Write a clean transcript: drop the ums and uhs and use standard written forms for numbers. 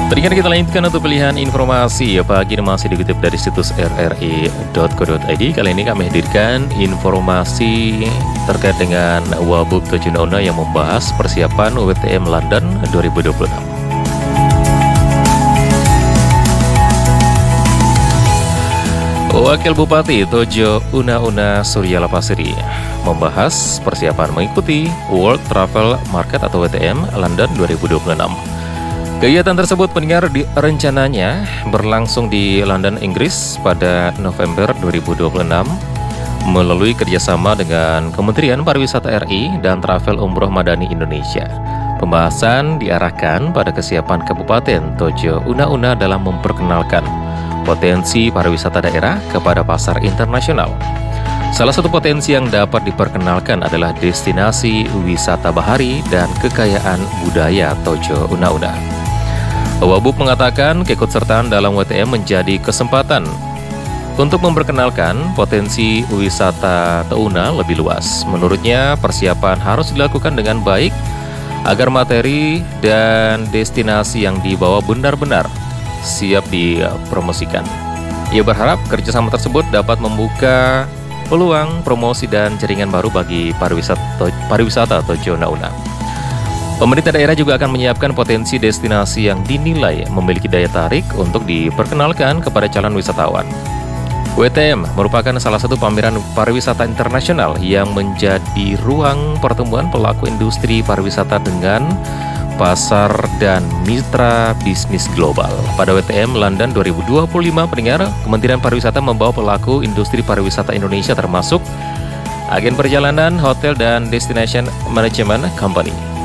Berikan kita lanjutkan untuk pilihan informasi ya pagi ini masih dikutip dari situs rri.co.id. Kali ini kami hadirkan informasi terkait dengan Wabub Tojunona yang membahas persiapan WTM London 2026. Wakil Bupati Tojo Una Surya Lapasri membahas persiapan mengikuti World Travel Market atau WTM London 2026. Kegiatan tersebut pendengar rencananya berlangsung di London, Inggris pada November 2026 melalui kerjasama dengan Kementerian Pariwisata RI dan Travel Umroh Madani Indonesia. Pembahasan diarahkan pada kesiapan Kabupaten Tojo Una dalam memperkenalkan potensi pariwisata daerah kepada pasar internasional. Salah satu potensi yang dapat diperkenalkan adalah destinasi wisata bahari dan kekayaan budaya Tojo Una. Wabub mengatakan keikutsertaan dalam WTM menjadi kesempatan untuk memperkenalkan potensi wisata Touna lebih luas. Menurutnya, persiapan harus dilakukan dengan baik agar materi dan destinasi yang dibawa benar-benar siap dipromosikan. Ia berharap kerjasama tersebut dapat membuka peluang promosi dan jaringan baru bagi pariwisata Tojo Una. Pemerintah daerah juga akan menyiapkan potensi destinasi yang dinilai memiliki daya tarik untuk diperkenalkan kepada calon wisatawan. WTM merupakan salah satu pameran pariwisata internasional yang menjadi ruang pertemuan pelaku industri pariwisata dengan pasar dan mitra bisnis global. Pada WTM London 2025 pendengar, Kementerian Pariwisata membawa pelaku industri pariwisata Indonesia termasuk agen perjalanan, hotel, dan destination management company.